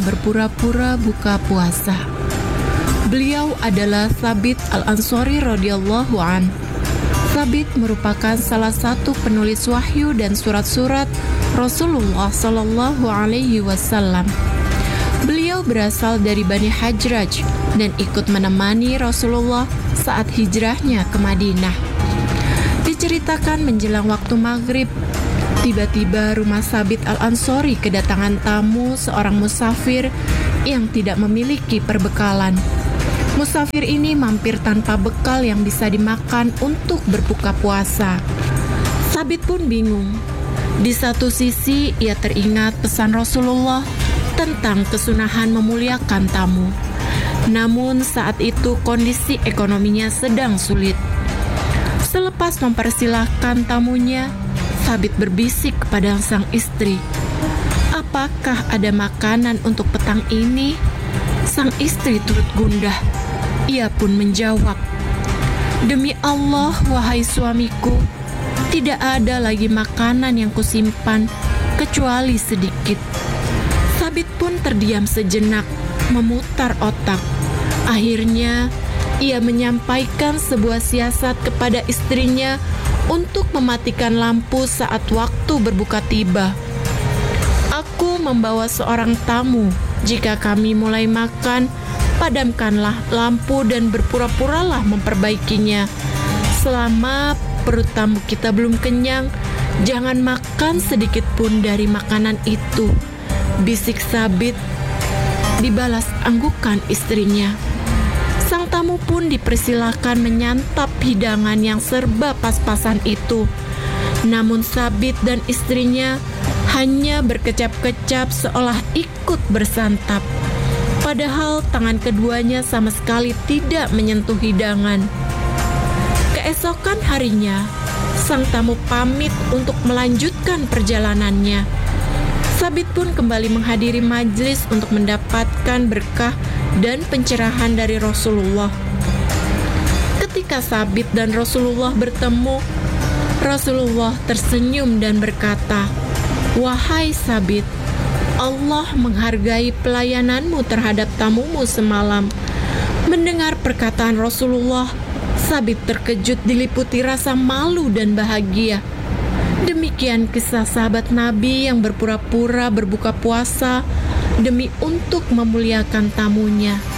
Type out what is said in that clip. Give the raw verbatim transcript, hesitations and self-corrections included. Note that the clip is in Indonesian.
berpura-pura buka puasa. Beliau adalah Tsabit Al-Ansori radhiyallahu an. Tsabit merupakan salah satu penulis wahyu dan surat-surat Rasulullah Shallallahu Alaihi Wasallam. Beliau berasal dari Bani Hajraj dan ikut menemani Rasulullah saat hijrahnya ke Madinah. Diceritakan menjelang waktu maghrib, tiba-tiba rumah Tsabit Al-Ansori kedatangan tamu seorang musafir yang tidak memiliki perbekalan. Musafir ini mampir tanpa bekal yang bisa dimakan untuk berbuka puasa. Tsabit pun bingung. Di satu sisi ia teringat pesan Rasulullah tentang kesunahan memuliakan tamu. Namun saat itu kondisi ekonominya sedang sulit. Selepas mempersilahkan tamunya, Tsabit berbisik kepada sang istri, "Apakah ada makanan untuk petang ini?" Sang istri turut gundah. Ia pun menjawab, "Demi Allah, wahai suamiku, tidak ada lagi makanan yang kusimpan kecuali sedikit." Tsabit pun terdiam sejenak, memutar otak. Akhirnya, ia menyampaikan sebuah siasat kepada istrinya untuk mematikan lampu saat waktu berbuka tiba. "Aku membawa seorang tamu. Jika kami mulai makan, padamkanlah lampu dan berpura-puralah memperbaikinya. Selama perut tamu kita belum kenyang, jangan makan sedikit pun dari makanan itu," bisik Tsabit. Dibalas anggukan istrinya. Sang tamu pun dipersilahkan menyantap hidangan yang serba pas-pasan itu. Namun Tsabit dan istrinya hanya berkecap-kecap seolah ikut bersantap. Padahal tangan keduanya sama sekali tidak menyentuh hidangan. Keesokan harinya, sang tamu pamit untuk melanjutkan perjalanannya. Tsabit pun kembali menghadiri majelis untuk mendapatkan berkah dan pencerahan dari Rasulullah. Ketika Tsabit dan Rasulullah bertemu, Rasulullah tersenyum dan berkata, "Wahai Tsabit, Allah menghargai pelayananmu terhadap tamumu semalam." Mendengar perkataan Rasulullah, Tsabit terkejut diliputi rasa malu dan bahagia. Demikian kisah sahabat Nabi yang berpura-pura berbuka puasa demi untuk memuliakan tamunya.